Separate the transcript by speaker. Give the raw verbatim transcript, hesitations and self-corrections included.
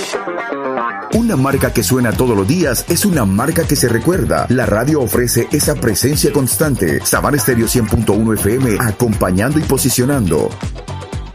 Speaker 1: Una marca que suena todos los días es una marca que se recuerda. La radio ofrece esa presencia constante. Sabana Estéreo cien punto uno F M, acompañando y posicionando.